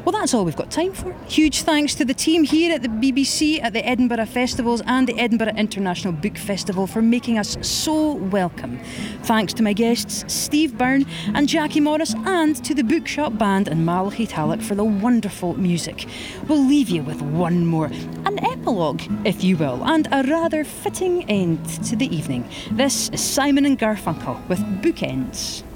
Well, that's all we've got time for. Huge thanks to the team here at the BBC, at the Edinburgh Festivals and the Edinburgh International Book Festival for making us so welcome. Thanks to my guests Steve Byrne and Jackie Morris, and to the Bookshop Band and Malachi Talek for the wonderful music. We'll leave you with one more, an epilogue, if you will, and a rather fitting end to the evening. This is Simon and Garfunkel with Bookends.